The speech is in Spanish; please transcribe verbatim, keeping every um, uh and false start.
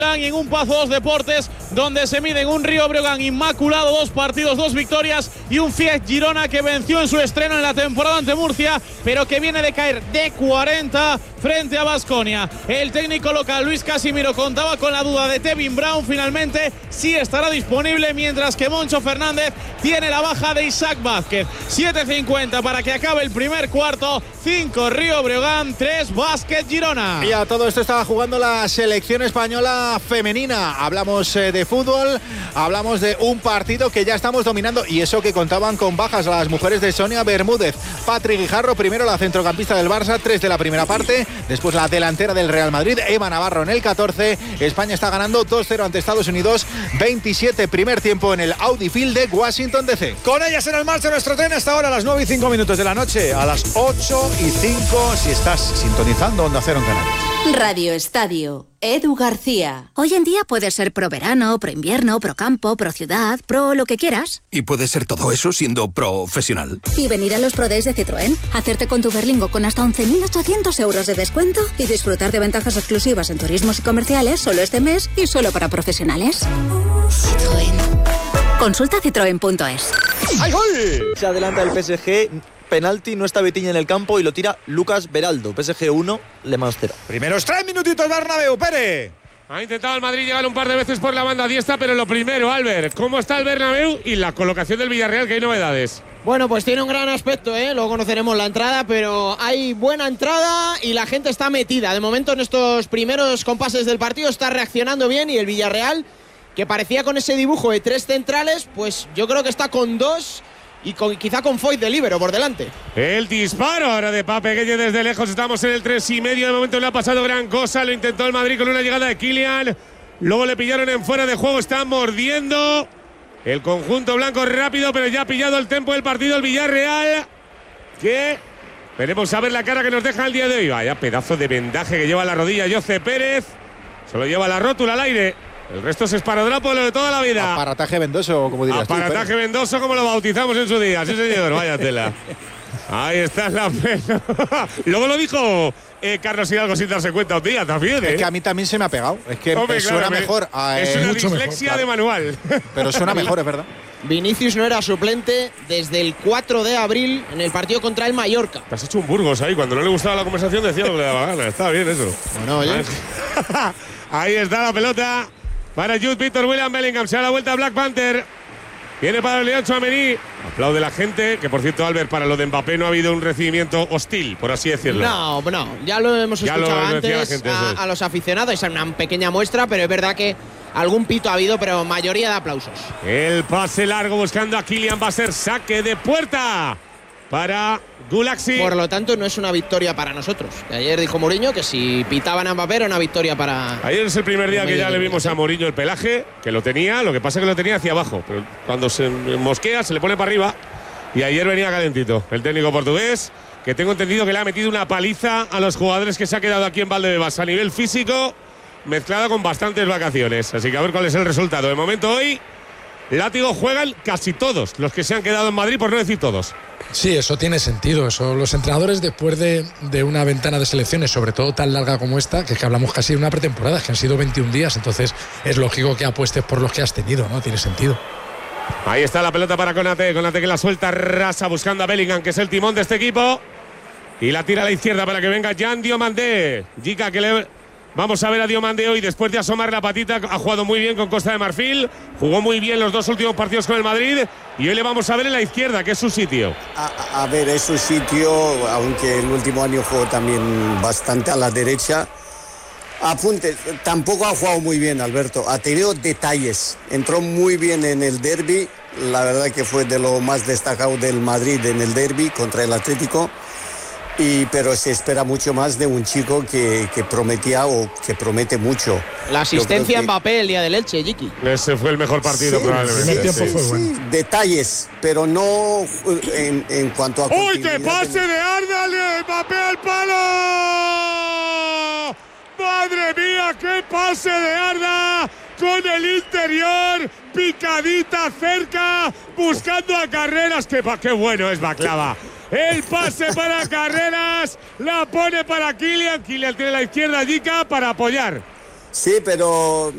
Y en un Pazo dos Deportes, donde se miden un Río Breogán inmaculado, dos partidos, dos victorias, y un Fiat Girona que venció en su estreno en la temporada ante Murcia, pero que viene de caer de cuarenta frente a Baskonia. El técnico local Luis Casimiro contaba con la duda de Tevin Brown, finalmente sí estará disponible, mientras que Moncho Fernández tiene la baja de Isaac Vázquez. siete cincuenta para que acabe el primer cuarto, cinco Río Breogán, tres Basket Girona. Y a todo esto estaba jugando la selección española femenina. Hablamos eh, de fútbol, hablamos de un partido que ya estamos dominando, y eso que contaban con bajas las mujeres de Sonia Bermúdez, Patri Guijarro, primero la centrocampista del Barça, tres de la primera parte, después la delantera del Real Madrid, Eva Navarro en el catorce. España está ganando dos cero ante Estados Unidos, veintisiete primer tiempo en el Audi Field de Washington D C. Con ellas en el marcha nuestro tren hasta ahora a las nueve y cinco minutos de la noche, a las ocho y cinco si estás sintonizando Onda Cero en Canarias. Radio Estadio, Edu García. Hoy en día puedes ser pro verano, pro invierno, pro campo, pro ciudad, pro lo que quieras. Y puedes ser todo eso siendo profesional. Y venir a los Pro Days de Citroën, hacerte con tu Berlingo con hasta once mil ochocientos euros de descuento y disfrutar de ventajas exclusivas en turismos y comerciales solo este mes y solo para profesionales. Citroën. Consulta citroen punto es. ¡Ay, gol! Se adelanta el P S G. Penalti, no está Vitinha en el campo y lo tira Lucas Beraldo. P S G uno, Le Mans cero. Primeros tres minutitos, Bernabéu, Pérez. Ha intentado el Madrid llegar un par de veces por la banda diestra, pero lo primero, Albert, ¿cómo está el Bernabéu y la colocación del Villarreal, que hay novedades? Bueno, pues tiene un gran aspecto, ¿eh? Luego conoceremos la entrada, pero hay buena entrada y la gente está metida. De momento, en estos primeros compases del partido está reaccionando bien, y el Villarreal, que parecía con ese dibujo de tres centrales, pues yo creo que está con dos y con, quizá con Foyt de líbero por delante. El disparo ahora de Pape Gueye desde lejos. Estamos en el tres y medio. De momento no ha pasado gran cosa. Lo intentó el Madrid con una llegada de Kylian. Luego le pillaron en fuera de juego. Está mordiendo el conjunto blanco rápido, pero ya ha pillado el tempo del partido el Villarreal, que veremos a ver la cara que nos deja el día de hoy. Vaya pedazo de vendaje que lleva la rodilla Jose Pérez. Solo lleva la rótula al aire. El resto es esparadrapo lo de toda la vida. Aparataje vendoso, como dirías tú. Aparataje vendoso, como lo bautizamos en su día. Sí, señor, vaya tela. Ahí está la pena. Luego lo dijo eh, Carlos Hidalgo sin darse cuenta un día también. ¿eh? Es que a mí también se me ha pegado. Es que Hombre, suena claro, mejor. A, es eh, una mucho dislexia mejor, de claro. manual. Pero suena mejor, es verdad. Vinicius no era suplente desde el cuatro de abril en el partido contra el Mallorca. Te has hecho un Burgos ahí. Cuando no le gustaba la conversación decía lo que le daba gana. Está bien eso. Bueno, oye. Ahí está la pelota para Jude Victor William Bellingham. Se da la vuelta a Black Panther. Viene para Leon Tchouaméni. Aplaude la gente. Que por cierto, Albert, para lo de Mbappé no ha habido un recibimiento hostil, por así decirlo. No, no. Ya lo hemos Ya escuchado lo decía la antes gente, a, eso es. a los aficionados. Es una pequeña muestra, pero es verdad que algún pito ha habido, pero mayoría de aplausos. El pase largo buscando a Kylian. Va a ser saque de puerta para Gulaxi. Por lo tanto, no es una victoria para nosotros. Ayer dijo Mourinho que si pitaban a Mbappé era una victoria para… Ayer es el primer día que ya le vimos a Mourinho el pelaje, que lo tenía, lo que pasa es que lo tenía hacia abajo, pero cuando se mosquea se le pone para arriba, y ayer venía calentito el técnico portugués, que tengo entendido que le ha metido una paliza a los jugadores que se ha quedado aquí en Valdebebas a nivel físico, mezclada con bastantes vacaciones, así que a ver cuál es el resultado. De momento hoy, látigo juegan casi todos los que se han quedado en Madrid, por no decir todos. Sí, eso tiene sentido. Eso, los entrenadores, después de, de una ventana de selecciones, sobre todo tan larga como esta, que es que hablamos casi de una pretemporada, que han sido veintiún días, entonces es lógico que apuestes por los que has tenido, ¿no? Tiene sentido. Ahí está la pelota para Konate, Konate que la suelta rasa buscando a Bellingham, que es el timón de este equipo, y la tira a la izquierda para que venga Jan Diomandé. Jica que le… Vamos a ver a Diomandé hoy, después de asomar la patita, ha jugado muy bien con Costa de Marfil, jugó muy bien los dos últimos partidos con el Madrid, y hoy le vamos a ver en la izquierda, que es su sitio. A, a ver, es su sitio, aunque el último año jugó también bastante a la derecha. Apunte, tampoco ha jugado muy bien, Alberto, ha tenido detalles, entró muy bien en el derbi, la verdad que fue de lo más destacado del Madrid en el derbi contra el Atlético. Y, pero se espera mucho más de un chico que, que prometía o que promete mucho. La asistencia a que… Mbappé el día del Elche, Jiki. Ese fue el mejor partido, sí, probablemente. Sí, el tiempo sí, fue bueno. sí, detalles, pero no en, en cuanto a… ¡Uy, qué pase de Arda! ¡Mbappé al palo! ¡Madre mía, qué pase de Arda! Con el interior, picadita cerca, buscando a Carreras. ¡Qué, qué bueno es Baklava! El pase para Carreras, la pone para Kylian. Kylian tiene la izquierda, Jica, para apoyar. Sí, pero